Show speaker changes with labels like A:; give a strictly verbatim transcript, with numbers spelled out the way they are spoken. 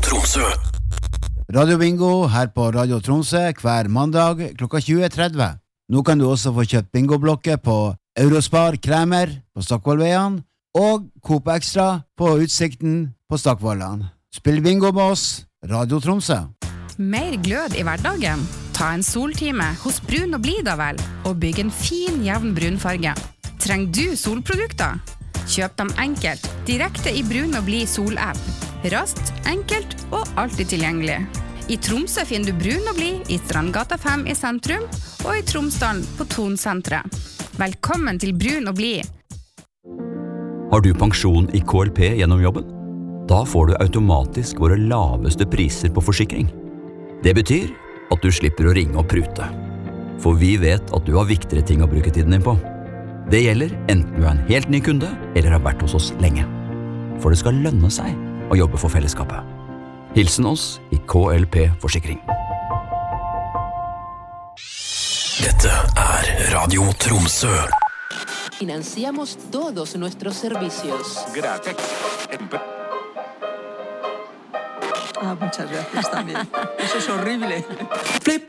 A: Tromsø.
B: Radio Bingo her på Radio Tromsø hver mandag klokka tjue tretti. Nå kan du også få kjøpt bingoblokker på Eurospar Kremer på Stockvollveien og Coop Extra på Utsikten på Stockvollan. Spill bingo med oss, Radio Tromsø.
C: Mer glød i hverdagen? Ta en soltime hos Brun og Blid da vel, og bygg en fin, jevn brunfarge. Trenger du solprodukter? Kjøp dem enkelt, direkte i Brun og Blid sol-app. Raskt, enkelt og alltid tilgjengelig. I Tromsø finner du Brun og Blid i Strandgata fem i sentrum, og i Tromsdalen på Tonsentret. Velkommen til Brun og Blid.
D: Har du pensjon i K L P gjennom jobben? Da får du automatisk våre laveste priser på forsikring. Det betyr at du slipper å ringe og prute. For vi vet at du har viktigere ting å bruke tiden din på. Det gjelder enten du er en helt ny kunde eller har vært hos oss lenge. For det skal lønne seg å jobbe for fellesskapet. Hilsen oss i K L P Forsikring.
A: Dette er Radio Tromsø.
E: Financiamos todos nuestros servicios.
F: Gracias.
G: Ah, muchas gracias también. Eso es horrible.
F: Flip.